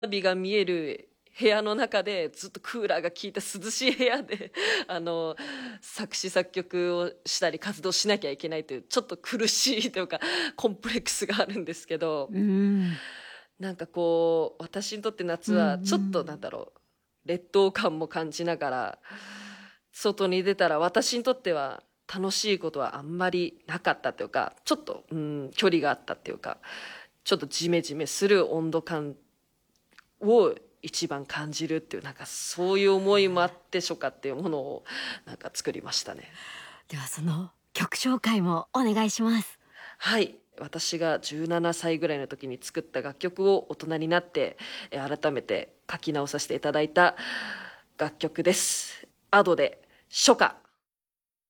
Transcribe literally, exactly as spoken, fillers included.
日が見える部屋の中でずっとクーラーが効いた涼しい部屋であの作詞作曲をしたり活動しなきゃいけないというちょっと苦しいというかコンプレックスがあるんですけど、 うん。 なんかこう私にとって夏うんうはちょっとなんん。 だろう、劣等感も感じながら外に出たら私にとっては楽しいことはあんまりなかったというか、ちょっと、うん、距離があったっていうか、ちょっとジメジメする温度感を一番感じるっていう、なんかそういう思いもあって初夏っていうものをなんか作りましたね。 ではその曲紹介もお願いします。 はい。私がじゅうななさいぐらいの時に作った楽曲を大人になってえー改めて書き直させていただいた楽曲です。アドで初夏。